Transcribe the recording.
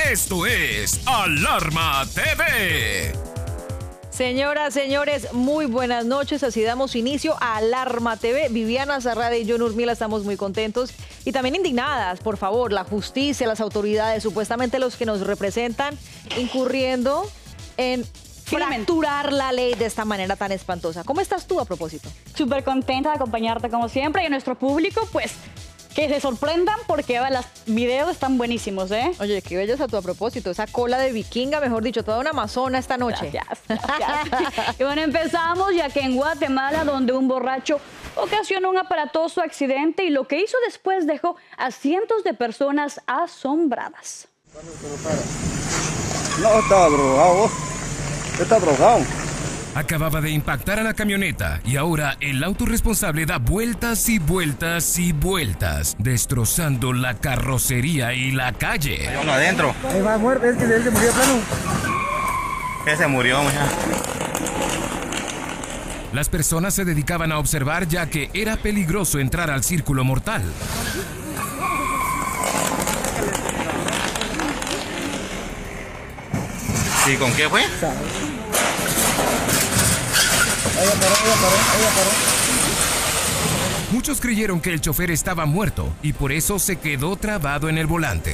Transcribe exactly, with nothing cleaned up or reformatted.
Esto es Alarma T V. Señoras, señores, muy buenas noches. Así damos inicio a Alarma T V. Viviana Zarrada y John Urmila estamos muy contentos y también indignadas. Por favor, la justicia, las autoridades, supuestamente los que nos representan, incurriendo en fracturar la ley de esta manera tan espantosa. ¿Cómo estás tú a propósito? Súper contenta de acompañarte como siempre y a nuestro público, pues, que se sorprendan porque los videos están buenísimos, ¿eh? Oye, qué belleza tú a propósito. Esa cola de vikinga, mejor dicho, toda una amazona esta noche. Gracias, gracias. Y bueno, empezamos ya que en Guatemala, donde un borracho ocasionó un aparatoso accidente y lo que hizo después dejó a cientos de personas asombradas. No, estaba drogado vos. Está drogado. Acababa de impactar a la camioneta y ahora el auto responsable da vueltas y vueltas y vueltas, destrozando la carrocería y la calle. Hay uno adentro. Ahí va muerto, es que él se murió plano. Ese se murió, muchacho. Las personas se dedicaban a observar ya que era peligroso entrar al círculo mortal. ¿Y con qué fue? Ella paró, ella paró, ella paró. Muchos creyeron que el chofer estaba muerto y por eso se quedó trabado en el volante.